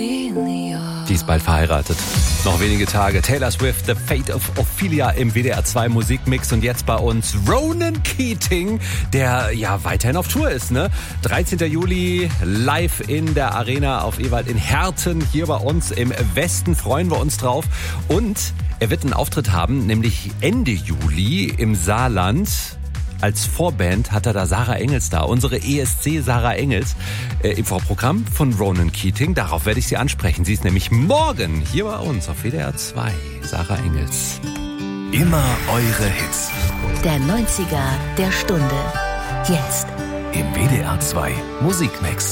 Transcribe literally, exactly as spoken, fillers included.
Die ist bald verheiratet. Noch wenige Tage. Taylor Swift, The Fate of Ophelia im W D R zwei Musikmix. Und jetzt bei uns Ronan Keating, der ja weiterhin auf Tour ist, ne? dreizehnten Juli live in der Arena auf Ewald in Herten. Hier bei uns im Westen freuen wir uns drauf. Und er wird einen Auftritt haben, nämlich Ende Juli im Saarland. Als Vorband hat er da Sarah Engels da, unsere E S C Sarah Engels, äh, im Vorprogramm von Ronan Keating. Darauf werde ich sie ansprechen. Sie ist nämlich morgen hier bei uns auf W D R zwei. Sarah Engels. Immer eure Hits. Der neunziger der Stunde. Jetzt. Im W D R zwei Musikmix.